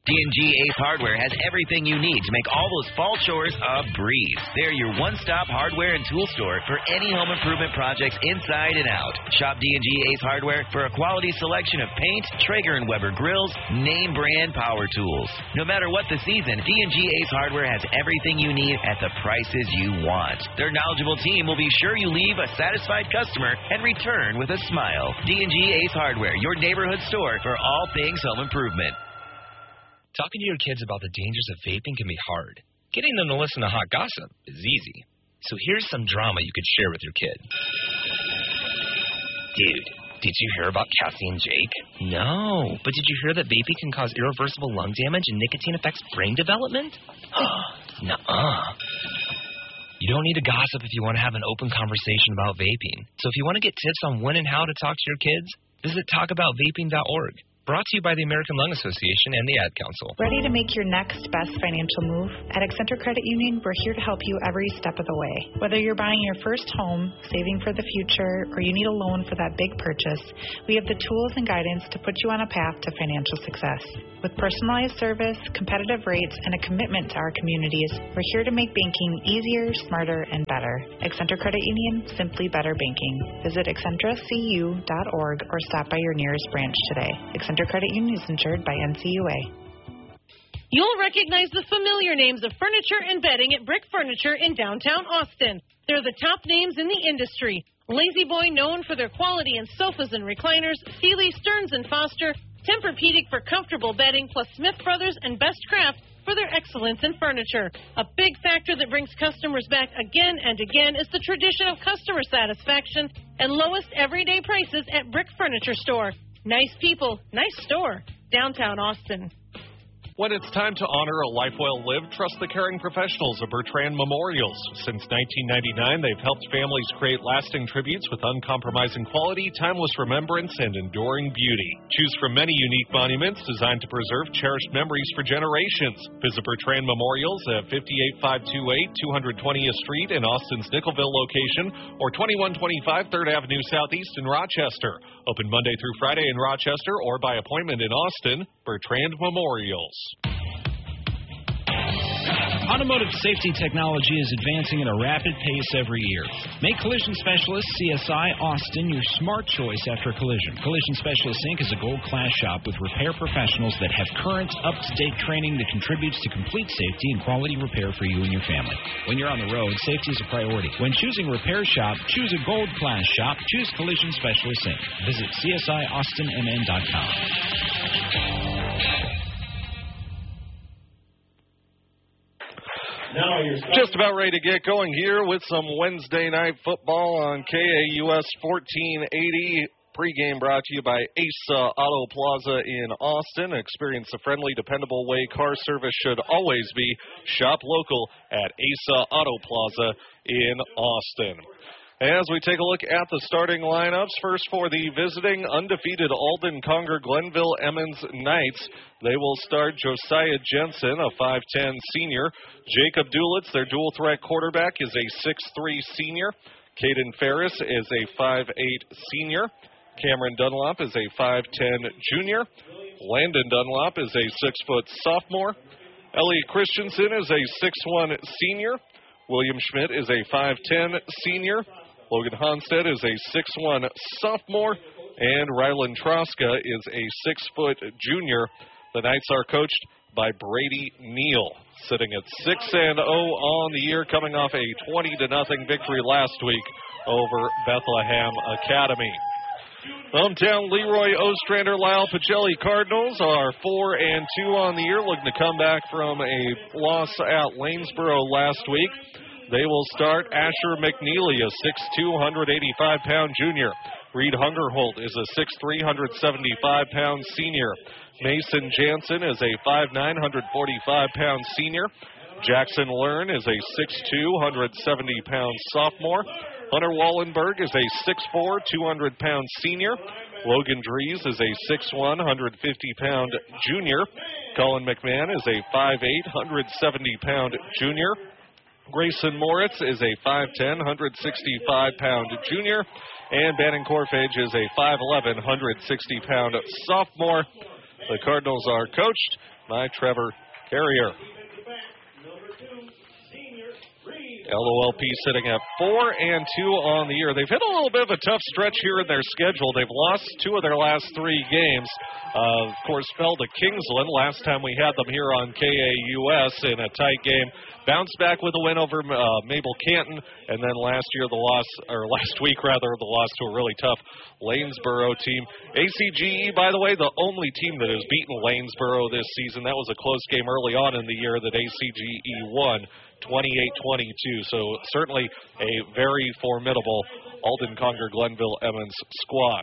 D&G Ace Hardware has everything you need to make all those fall chores a breeze. They're your one-stop hardware and tool store for any home improvement projects inside and out. Shop D&G Ace Hardware for a quality selection of paint, Traeger & Weber grills, name brand power tools. No matter what the season, D&G Ace Hardware has everything you need at the prices you want. Their knowledgeable team will be sure you leave a satisfied customer and return with a smile. D&G Ace Hardware, your neighborhood store for all things home improvement. Talking to your kids about the dangers of vaping can be hard. Getting them to listen to hot gossip is easy. So here's some drama you could share with your kid. Dude, did you hear about Cassie and Jake? No, but did you hear that vaping can cause irreversible lung damage and nicotine affects brain development? Nuh-uh. You don't need to gossip if you want to have an open conversation about vaping. So if you want to get tips on when and how to talk to your kids, visit talkaboutvaping.org. Brought to you by the American Lung Association and the Ad Council. Ready to make your next best financial move? At Accenture Credit Union, we're here to help you every step of the way. Whether you're buying your first home, saving for the future, or you need a loan for that big purchase, we have the tools and guidance to put you on a path to financial success. With personalized service, competitive rates, and a commitment to our communities, we're here to make banking easier, smarter, and better. Accenture Credit Union, simply better banking. Visit accentracu.org or stop by your nearest branch today. Accenture Credit Union is insured by NCUA. You'll recognize the familiar names of furniture and bedding at Brick Furniture in downtown Austin. They're the top names in the industry. Lazy Boy, known for their quality in sofas and recliners, Sealy, Stearns & Foster, Tempur-Pedic for comfortable bedding, plus Smith Brothers and Best Craft for their excellence in furniture. A big factor that brings customers back again and again is the tradition of customer satisfaction and lowest everyday prices at Brick Furniture Store. Nice people, nice store, downtown Austin. When it's time to honor a life well lived, trust the caring professionals of Bertrand Memorials. Since 1999, they've helped families create lasting tributes with uncompromising quality, timeless remembrance, and enduring beauty. Choose from many unique monuments designed to preserve cherished memories for generations. Visit Bertrand Memorials at 58528 220th Street in Austin's Nickelville location or 2125 3rd Avenue Southeast in Rochester. Open Monday through Friday in Rochester or by appointment in Austin. Bertrand Memorials. Automotive safety technology is advancing at a rapid pace every year. Make Collision Specialist CSI Austin your smart choice after collision. Collision Specialist Inc. is a gold-class shop with repair professionals that have current, up-to-date training that contributes to complete safety and quality repair for you and your family. When you're on the road, safety is a priority. When choosing repair shop, choose a gold-class shop. Choose Collision Specialist Inc. Visit CSIAustinMN.com. Just about ready to get going here with some Wednesday night football on KAUS 1480. Pregame brought to you by Asa Auto Plaza in Austin. Experience the friendly, dependable way car service should always be. Shop local at Asa Auto Plaza in Austin. As we take a look at the starting lineups, first for the visiting undefeated Alden Conger Glenville Emmons Knights. They will start Josiah Jensen, a 5'10 senior. Jacob Dulitz, their dual threat quarterback, is a 6'3 senior. Caden Ferris is a 5'8 senior. Cameron Dunlop is a 5'10 junior. Landon Dunlop is a 6-foot sophomore. Elliot Christensen is a 6'1 senior. William Schmidt is a 5'10 senior. Logan Honstead is a 6'1 sophomore. And Rylan Troska is a 6-foot junior. The Knights are coached by Brady Neal, sitting at 6-0 on the year, coming off a 20-0 victory last week over Bethlehem Academy. Hometown Leroy Ostrander Lyle Pacelli Cardinals are 4-2 on the year, looking to come back from a loss at Lanesboro last week. They will start Asher McNeely, a 6'2", 185-pound junior. Reed Hungerholt is a 6'3", 175-pound senior. Mason Jansen is a 5'9", 145-pound senior. Jackson Learn is a 6'2", 170-pound sophomore. Hunter Wallenberg is a 6'4", 200-pound senior. Logan Dries is a 6'1", 150-pound junior. Colin McMahon is a 5'8", 170-pound junior. Grayson Moritz is a 5'10", 165-pound junior. And Bannon Corfage is a 5'11", 160-pound sophomore. The Cardinals are coached by Trevor Carrier. LOLP sitting at 4-2 on the year. They've hit a little bit of a tough stretch here in their schedule. They've lost 2 of their last 3 games. Of course, fell to Kingsland last time we had them here on KAUS in a tight game. Bounced back with a win over Mabel Canton, and then last week the loss to a really tough Lanesboro team. ACGE, by the way, the only team that has beaten Lanesboro this season. That was a close game early on in the year that ACGE won. 28-22, so certainly a very formidable Alden Conger Glenville Emmons squad.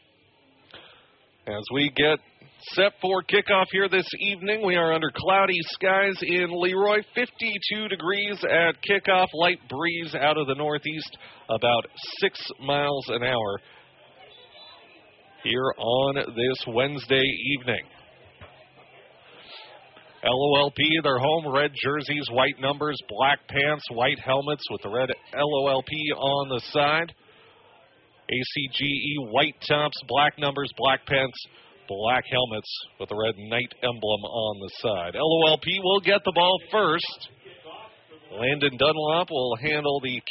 As we get set for kickoff here this evening, we are under cloudy skies in Leroy, 52 degrees at kickoff, light breeze out of the northeast, about 6 miles an hour here on this Wednesday evening. LOLP, their home, red jerseys, white numbers, black pants, white helmets with the red LOLP on the side. ACGE, white tops, black numbers, black pants, black helmets with the red knight emblem on the side. LOLP will get the ball first. Landon Dunlop will handle the